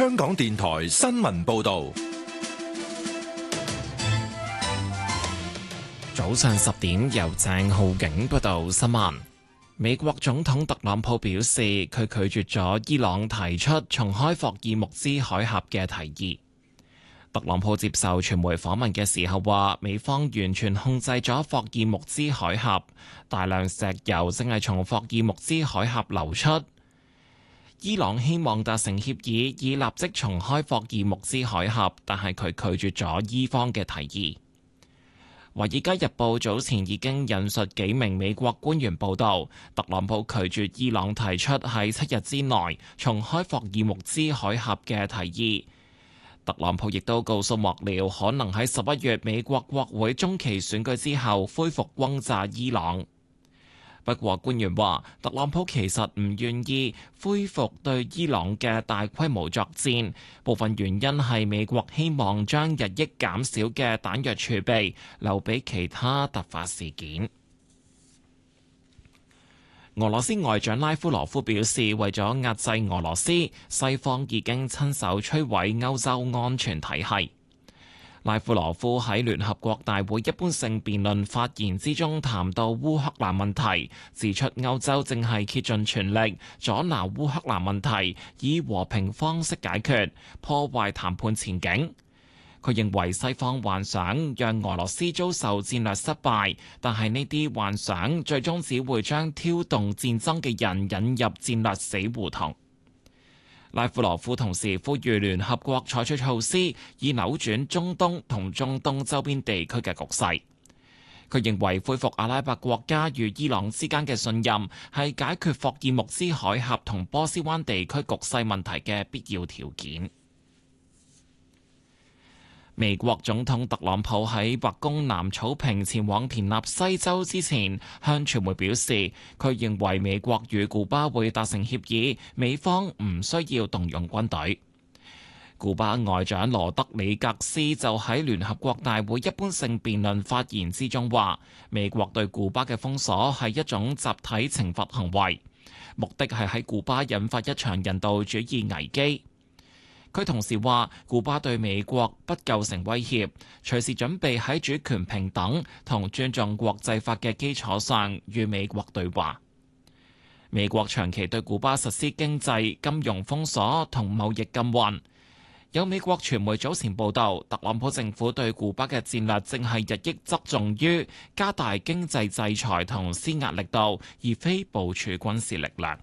香港電台新聞報道。 早上10點，由鄭浩景報道新聞。美國總統特朗普表示，佢拒絕咗伊朗提出重開霍爾木茲海峽嘅提議。特朗普接受傳媒訪問嘅時候話，美方完全控制咗霍爾木茲海峽，大量石油正係從霍爾木茲海峽流出。伊朗希望達成協議，以立即重開霍爾木茲海峽，但係佢拒絕咗伊方嘅提議。《華爾街日報》早前已經引述幾名美國官員報道，特朗普拒絕伊朗提出喺7日之內重開霍爾木茲海峽嘅提議。特朗普亦都告訴幕僚，可能喺11月美國國會中期選舉之後恢復轟炸伊朗。不過官員話，特朗普其實唔願意恢復對伊朗嘅大規模作戰，部分原因係美國希望將日益減少嘅彈藥儲備留俾其他突發事件。俄羅斯外長拉夫羅夫表示，為咗壓制俄羅斯，西方已經親手摧毀歐洲安全體系。拉夫羅夫喺聯合國大會一般性辯論發言之中談到烏克蘭問題，指出歐洲正係竭盡全力阻撓烏克蘭問題，以和平方式解決，破壞談判前景。佢認為西方幻想讓俄羅斯遭受戰略失敗，但係呢啲幻想最終只會將挑動戰爭嘅人引入戰略死胡同。拉夫羅夫同時呼籲聯合國採取措施，以扭轉中東同中東周邊地區嘅局勢。佢認為恢復阿拉伯國家與伊朗之間嘅信任，係解決霍爾木茲海峽同波斯灣地區局勢問題嘅必要條件。美國總統特朗普喺白宮南草坪前往田納西州之前，向傳媒表示，佢認為美國與古巴會達成協議，美方唔需要動用軍隊。古巴外長羅德里格斯就喺聯合國大會一般性辯論發言之中話，美國對古巴嘅封鎖係一種集體懲罰行為，目的係喺古巴引發一場人道主義危機。佢同時話，古巴對美國不構成威脅，隨時準備喺主權平等同尊重國際法嘅基礎上與美國對話。美國長期對古巴實施經濟、金融封鎖同貿易禁運。有美國傳媒早前報道，特朗普政府對古巴嘅戰略正係日益側重於加大經濟制裁同施壓力度，而非部署軍事力量。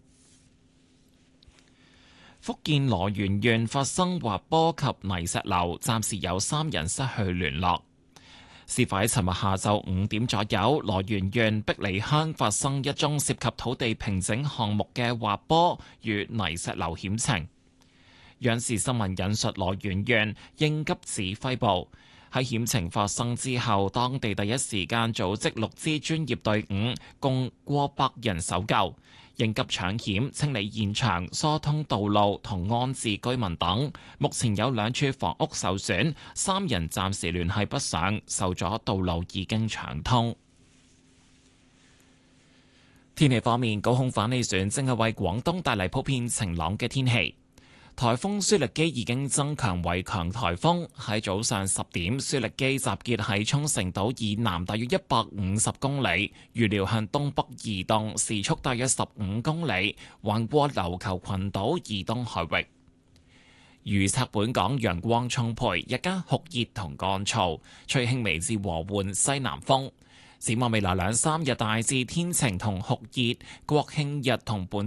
福建羅源縣發生滑坡及泥石流，暫時有3人失去聯絡。事發喺尋日下晝5點左右，羅源縣碧梨鄉發生一宗涉及土地平整項目嘅滑坡與泥石流險情。央視新聞引述羅源縣應急指揮部喺險情發生之後，當地第一時間組織6支專業隊伍，共過百人搜救。應急搶險、清理現場、疏通道路同安置居民等。目前有2處房屋受損，3人暫時聯繫不上，受阻道路已經暢通。天氣方面，高空反氣旋正係為廣東帶嚟普遍晴朗嘅天氣。颱風舒力基已經增強為強颱風，喺早上10點，舒力基集結喺沖繩島以南大約150公里，預料向東北移動，時速大約15公里，橫過琉球群島以東海域。預測本港陽光充沛，日間酷熱同乾燥，吹輕微至和緩西南風。展望未來2-3日大致天晴同酷熱，國慶日同本